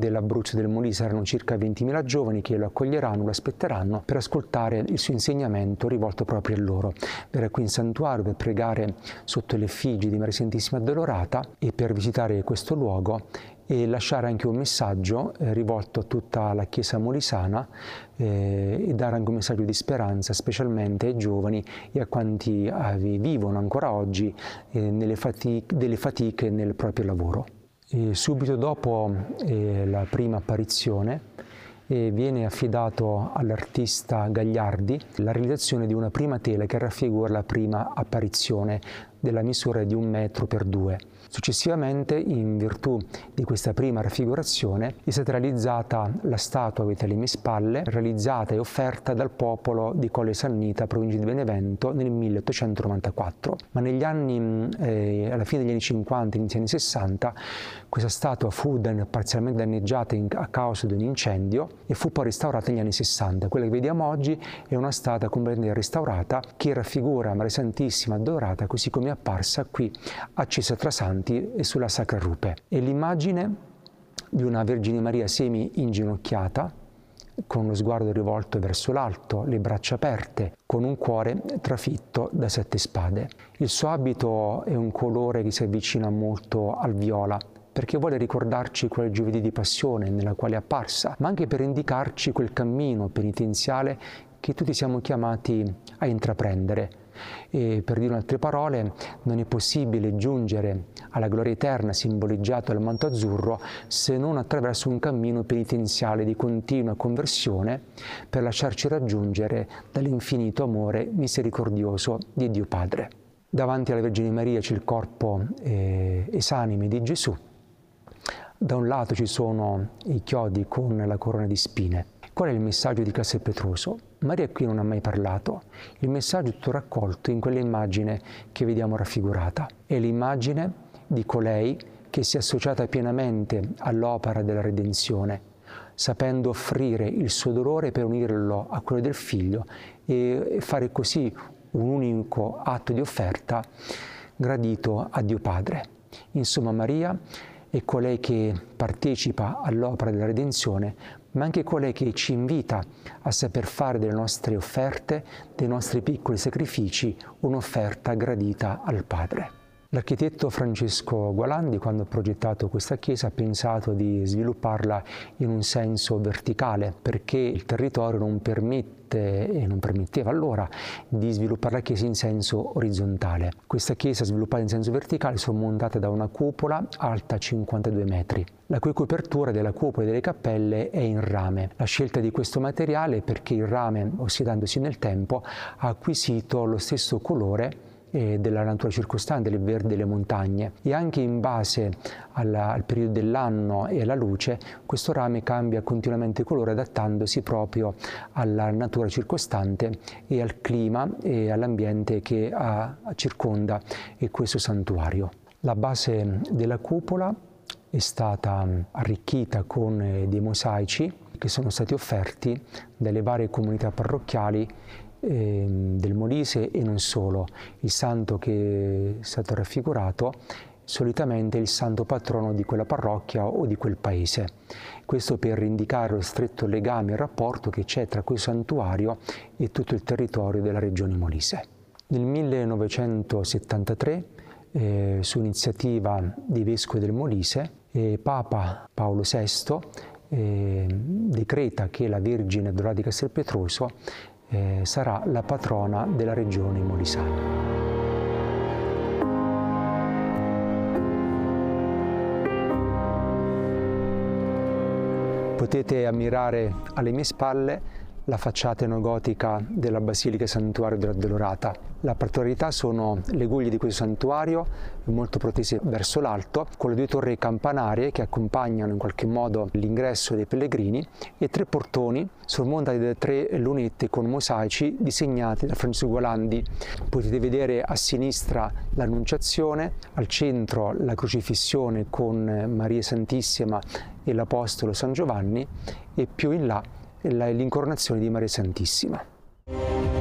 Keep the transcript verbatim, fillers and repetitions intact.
dell'Abruzzo e del Molise saranno circa ventimila giovani che lo accoglieranno, lo aspetteranno per ascoltare il suo insegnamento rivolto proprio a loro. Verrà qui in santuario per pregare sotto le effigie di Maria Santissima Addolorata e per visitare questo luogo e lasciare anche un messaggio eh, rivolto a tutta la Chiesa molisana eh, e dare anche un messaggio di speranza specialmente ai giovani e a quanti eh, vivono ancora oggi eh, nelle fatiche, delle fatiche nel proprio lavoro. E subito dopo eh, la prima apparizione eh, viene affidato all'artista Gagliardi la realizzazione di una prima tela che raffigura la prima apparizione della misura di un metro per due. Successivamente, in virtù di questa prima raffigurazione, è stata realizzata la statua avete alle mie spalle, realizzata e offerta dal popolo di Colle Sannita, provincia di Benevento, nel milleottocentonovantaquattro. Ma negli anni, eh, alla fine degli anni cinquanta, inizio anni sessanta, questa statua fu dan- parzialmente danneggiata in, a causa di un incendio e fu poi restaurata negli anni sessanta. Quella che vediamo oggi è una statua completamente restaurata che raffigura Maria Santissima Addolorata così come è apparsa qui accesa tra santi e sulla Sacra Rupe. È l'immagine di una Vergine Maria semi inginocchiata, con lo sguardo rivolto verso l'alto, le braccia aperte, con un cuore trafitto da sette spade. Il suo abito è un colore che si avvicina molto al viola, perché vuole ricordarci quel giovedì di passione nella quale è apparsa, ma anche per indicarci quel cammino penitenziale che tutti siamo chiamati a intraprendere. E per dire in altre parole, non è possibile giungere alla gloria eterna simboleggiata dal manto azzurro se non attraverso un cammino penitenziale di continua conversione per lasciarci raggiungere dall'infinito amore misericordioso di Dio Padre. Davanti alla Vergine Maria c'è il corpo eh, esanime di Gesù. Da un lato ci sono i chiodi con la corona di spine. Qual è il messaggio di Castelpetroso? Maria qui non ha mai parlato. Il messaggio è tutto raccolto in quell'immagine che vediamo raffigurata. È l'immagine di colei che si è associata pienamente all'opera della redenzione, sapendo offrire il suo dolore per unirlo a quello del Figlio e fare così un unico atto di offerta gradito a Dio Padre. Insomma, Maria è colei che partecipa all'opera della redenzione, ma anche colei che ci invita a saper fare delle nostre offerte, dei nostri piccoli sacrifici, un'offerta gradita al Padre. L'architetto Francesco Gualandi, quando ha progettato questa chiesa, ha pensato di svilupparla in un senso verticale, perché il territorio non permette e non permetteva allora di sviluppare la chiesa in senso orizzontale. Questa chiesa sviluppata in senso verticale è sormontata da una cupola alta cinquantadue metri. La cui copertura della cupola e delle cappelle è in rame. La scelta di questo materiale è perché il rame, ossidandosi nel tempo, ha acquisito lo stesso colore della natura circostante, del verde delle montagne, e anche in base alla, al periodo dell'anno e alla luce questo rame cambia continuamente colore adattandosi proprio alla natura circostante e al clima e all'ambiente che ha, circonda questo santuario. La base della cupola è stata arricchita con dei mosaici che sono stati offerti dalle varie comunità parrocchiali del Molise e non solo. Il santo che è stato raffigurato solitamente è il santo patrono di quella parrocchia o di quel paese. Questo per indicare lo stretto legame e rapporto che c'è tra questo santuario e tutto il territorio della regione Molise. Nel millenovecentosettantatré, eh, su iniziativa dei vescovi del Molise, eh, Papa Paolo sesto eh, decreta che la Vergine Addolorata di Castelpetroso Eh, sarà la patrona della regione molisana. Potete ammirare alle mie spalle la facciata neogotica della Basilica Santuario dell'Addolorata. La particolarità sono le guglie di questo santuario, molto protese verso l'alto, con le due torri campanarie che accompagnano in qualche modo l'ingresso dei pellegrini, e tre portoni sormontati da tre lunette con mosaici disegnati da Francesco Gualandi. Potete vedere a sinistra l'Annunciazione, al centro la Crocifissione con Maria Santissima e l'Apostolo San Giovanni, e più in là l'incoronazione di Maria Santissima.